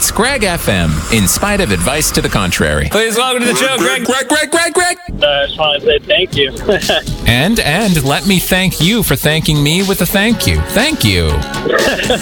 It's Greg FM, in spite of advice to the contrary. Please welcome to the show, Greg. Greg. I just want to say thank you. And let me thank you for thanking me with a thank you. Thank you.